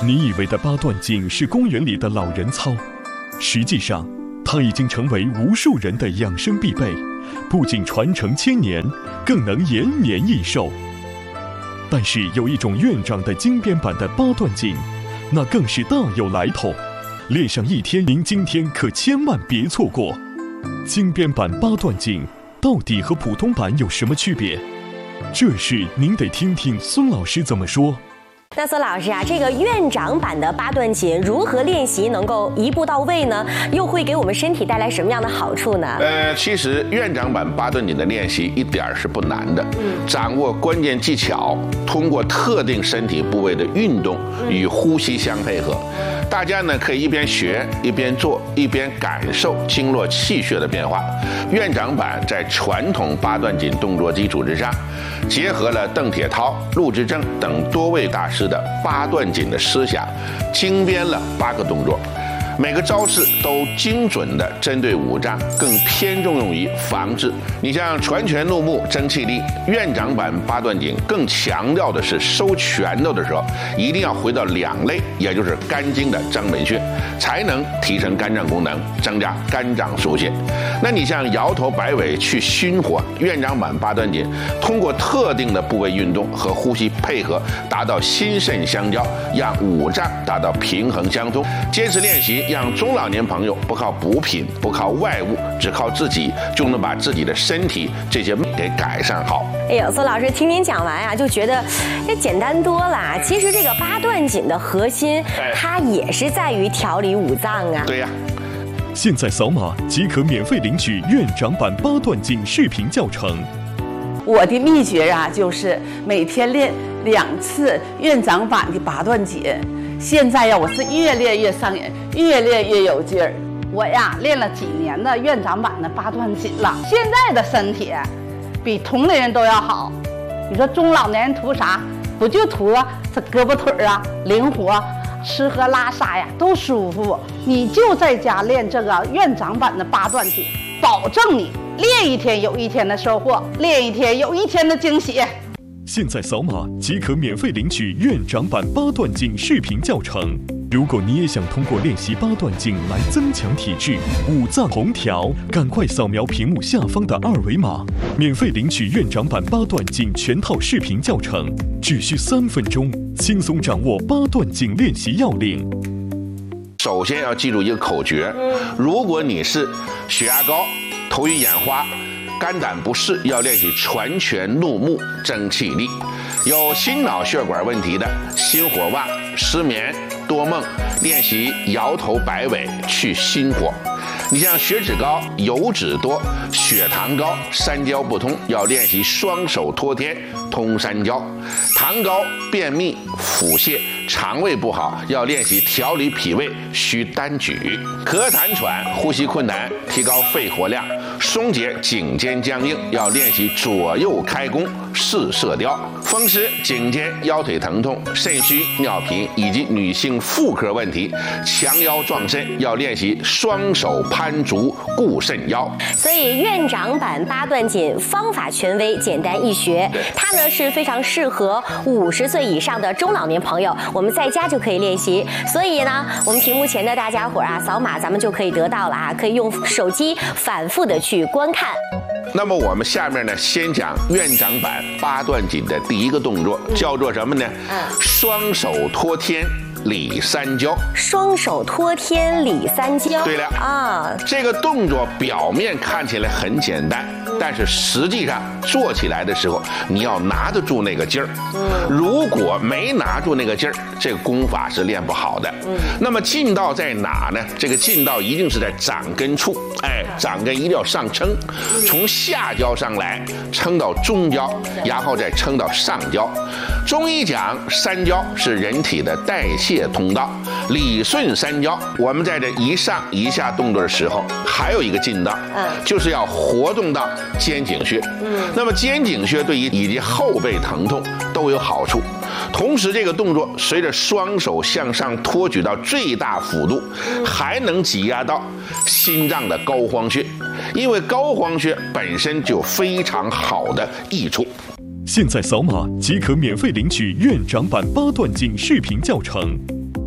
你以为的八段锦是公园里的老人操，实际上它已经成为无数人的养生必备，不仅传承千年，更能延年益寿。但是有一种院长的精编版的八段锦，那更是大有来头，练上一天，您今天可千万别错过。精编版八段锦到底和普通版有什么区别？这事您得听听孙老师怎么说。 那孙老师啊，这个院长版的八段锦如何练习能够一步到位呢？又会给我们身体带来什么样的好处呢？ 其实院长版八段锦的练习一点儿是不难的，掌握关键技巧，通过特定身体部位的运动与呼吸相配合。大家呢可以一边学一边做，一边感受经络气血的变化。院长版在传统八段锦动作基础之上，结合了邓铁涛、陆之正等多位大师的八段锦的思想，精编了8个动作，每个招式都精准地针对五脏，更偏重用于防治。你像传拳入目、争气力，院长版八段锦更强调的是收拳头的时候一定要回到2肋，也就是肝经的章门穴，才能提升肝脏功能，增加肝脏疏泄。那你像摇头摆尾去心火，院长版八段锦通过特定的部位运动和呼吸配合，达到心肾相交，让五脏达到平衡相通。坚持练习，让中老年朋友不靠补品，不靠外物，只靠自己就能把自己的身体这些给改善好。 哎呦，孙老师听您讲完啊，就觉得这简单多了。其实这个八段锦的核心，它也是在于调理五脏啊。 对呀。 现在扫码即可免费领取院长版八段锦视频教程。 我的秘诀啊，就是每天练2次院长版的八段锦。现在呀，我是越练越上瘾，越练越有劲儿。 我呀，练了几年的院长版的八段锦了，现在的身体比同龄人都要好。你说中老年人图啥？不就图这胳膊腿啊灵活，吃喝拉撒呀都舒服。你就在家练这个院长版的八段锦，保证你练一天有一天的收获，练一天有一天的惊喜。 现在扫码即可免费领取院长版八段锦视频教程。如果你也想通过练习八段锦来增强体质、五脏同调，赶快扫描屏幕下方的2维码，免费领取院长版八段锦全套视频教程，只需3分钟，轻松掌握八段锦练习要领。 首先要记住一个口诀，如果你是血压高、头晕眼花、肝胆不适，要练习传拳入目、争气力；有心脑血管问题的，心火旺、失眠、多梦，练习摇头摆尾去心火。你像血脂高、油脂多、血糖高、三焦不通，要练习双手托天通三焦；糖高、便秘、腹泻、肠胃不好，要练习调理脾胃需单举；咳痰喘、呼吸困难，提高肺活量；松解颈肩僵硬，要练习左右开弓试射雕；风湿、颈肩、腰腿疼痛、肾虚、尿频以及女性妇科问题，强腰壮肾，要练习双手攀足固肾腰。 所以院长版八段锦方法权威，简单易学，它呢是非常适合50岁以上的中老年朋友，我们在家就可以练习。所以呢，我们屏幕前的大家伙啊，扫码咱们就可以得到了啊，可以用手机反复的去观看。 那么我们下面呢，先讲院长版八段锦的第1个动作，叫做什么呢？双手托天理三焦。 双手托天理三焦。 对了啊，这个动作表面看起来很简单，但是实际上做起来的时候，你要拿得住那个劲儿。如果没拿住那个劲儿，这个功法是练不好的。那么劲道在哪呢？这个劲道一定是在掌根处，掌根一定要上撑，从下焦上来，撑到中焦，然后再撑到上焦。中医讲三焦是人体的代谢通道，理顺三焦。我们在这一上一下动作的时候，还有一个劲道，就是要活动到肩颈穴。那么肩颈穴对于以及后背疼痛都有好处。同时，这个动作随着双手向上托举到最大幅度，还能挤压到心脏的膏肓穴，因为膏肓穴本身就非常好的益处。 现在扫码即可免费领取院长版八段锦视频教程。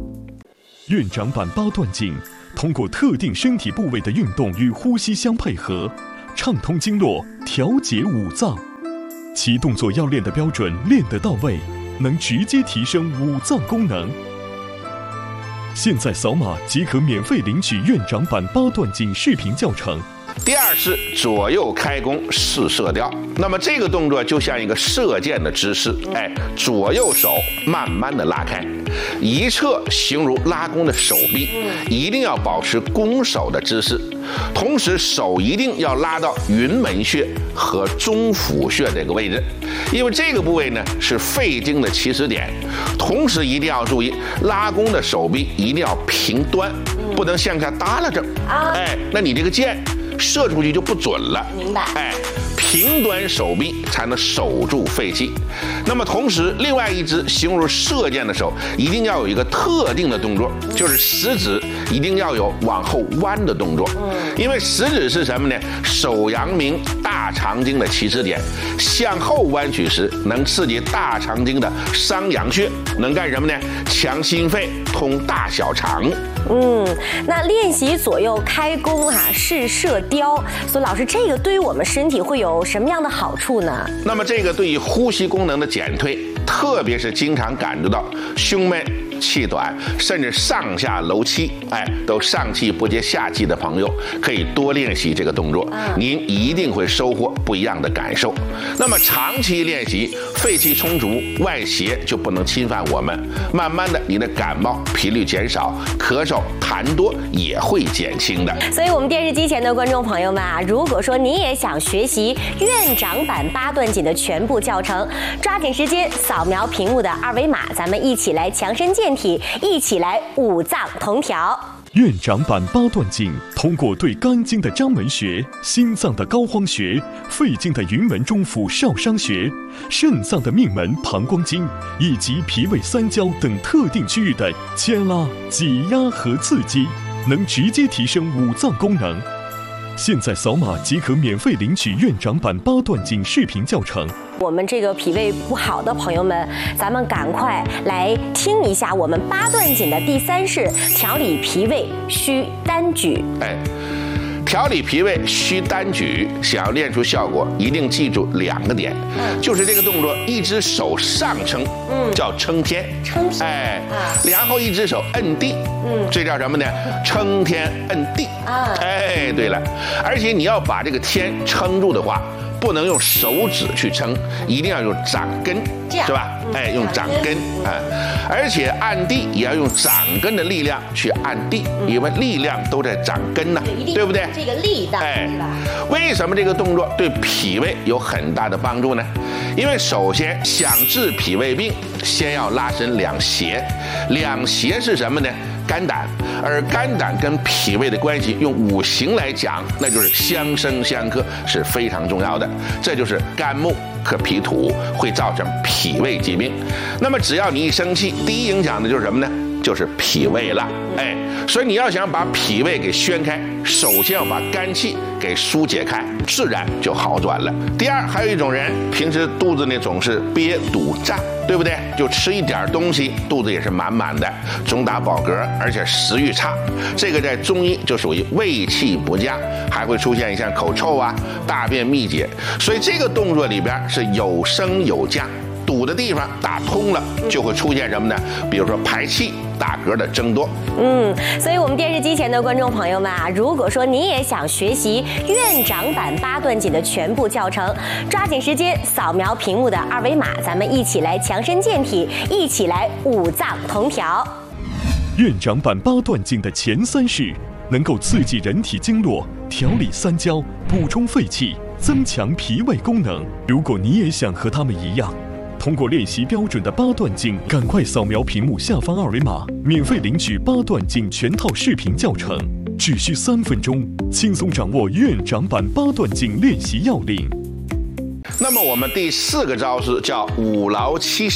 院长版八段锦通过特定身体部位的运动与呼吸相配合，畅通经络，调节五脏。其动作要练得标准，练得到位，能直接提升五脏功能。现在扫码即可免费领取院长版八段锦视频教程。 第二是左右开弓试射雕，那么这个动作就像一个射箭的姿势，左右手慢慢的拉开，一侧形如拉弓的手臂，一定要保持弓手的姿势，同时手一定要拉到云门穴和中府穴这个位置，因为这个部位呢是肺经的起始点，同时一定要注意拉弓的手臂一定要平端，不能向下耷拉着，那你这个箭射出去就不准了。 明白。 平端手臂才能守住肺气。那么同时，另外一只形如射箭的手，一定要有一个特定的动作，就是食指一定要有往后弯的动作。因为食指是什么呢？手阳明大肠经的起始点，向后弯曲时能刺激大肠经的商阳穴，能干什么呢？强心肺，通大小肠。 那练习左右开弓试射雕，所以老师，这个对于我们身体会有什么样的好处呢？ 那么这个对于呼吸功能的减退，特别是经常感觉到胸闷、气短，甚至上下楼气，都上气不接下气的朋友，可以多练习这个动作，您一定会收获不一样的感受。那么长期练习，肺气充足，外邪就不能侵犯我们，慢慢的你的感冒频率减少，咳嗽痰多也会减轻的。 所以我们电视机前的观众朋友们如果说你也想学习院长版八段锦的全部教程，抓紧时间扫描屏幕的二维码，咱们一起来强身健体，一起来五脏同调。 院长版八段锦通过对肝经的章门穴、心脏的膏肓穴、肺经的云门中府少商穴、肾脏的命门膀胱经以及脾胃三焦等特定区域的牵拉、挤压和刺激，能直接提升五脏功能。现在扫码即可免费领取院长版八段锦视频教程。 我们这个脾胃不好的朋友们，咱们赶快来听一下我们八段锦的第3式：调理脾胃需单举。 调理脾胃需单举，想要练出效果，一定记住2个点，就是这个动作，一只手上撑，叫撑天，然后一只手摁地，这叫什么呢？撑天摁地。对了，而且你要把这个天撑住的话，不能用手指去撑，一定要用掌根，是吧？用掌根而且按地也要用掌根的力量去按地，因为力量都在掌根呢，对不对？ 这个力道， 为什么这个动作对脾胃有很大的帮助呢？因为首先想治脾胃病，先要拉伸两胁，两胁是什么呢？肝胆，而肝胆跟脾胃的关系，用五行来讲，那就是相生相克，是非常重要的。这就是肝木克脾土，会造成脾胃疾病。那么只要你一生气，第一影响的就是什么呢？就是脾胃了。所以你要想把脾胃给宣开，首先要把肝气给疏解开，自然就好转了。第二，还有一种人平时肚子呢总是憋堵胀，对不对？就吃一点东西，肚子也是满满的，总打饱嗝，而且食欲差。这个在中医就属于胃气不佳，还会出现像口臭大便秘结。所以这个动作里边是有升有降。堵的地方打通了，就会出现什么呢？比如说排气、打嗝的增多。 所以我们电视机前的观众朋友们如果说你也想学习院长版八段锦的全部教程，抓紧时间扫描屏幕的二维码，咱们一起来强身健体，一起来五脏同调。 院长版八段锦的前3式能够刺激人体经络，调理三焦，补充肺气，增强脾胃功能。如果你也想和他们一样，通过练习标准的八段锦，赶快扫描屏幕下方二维码，免费领取八段锦全套视频教程，只需3分钟，轻松掌握院长版八段锦练习要领。 那么我们第4个招式叫五劳七伤。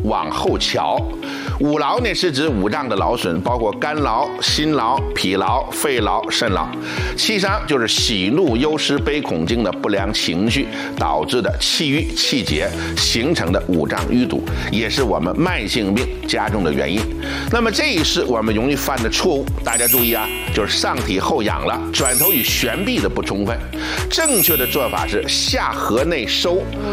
往后翘。五劳呢是指五脏的劳损，包括肝劳、心劳、脾劳、肺劳、肾劳。气伤就是喜怒忧思悲恐惊的不良情绪导致的气郁气结形成的五脏淤堵，也是我们慢性病加重的原因。那么这一是我们容易犯的错误，大家注意啊，就是上体后仰了，转头与悬臂的不充分。正确的做法是下颌内收，